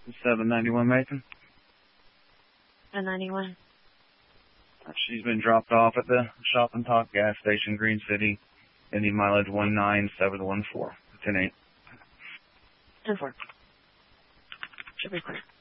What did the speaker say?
791 Mason. 791. She's been dropped off at the Shop and Talk gas station, Green City, Indian mileage 19714. 10-8. 10-4. Should be clear.